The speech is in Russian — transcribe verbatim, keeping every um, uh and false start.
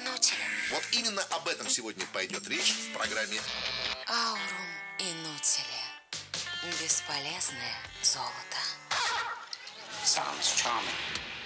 инутиля. Вот именно об этом сегодня пойдет речь в программе Аурум инутиля. Бесполезное золото. Sounds charming.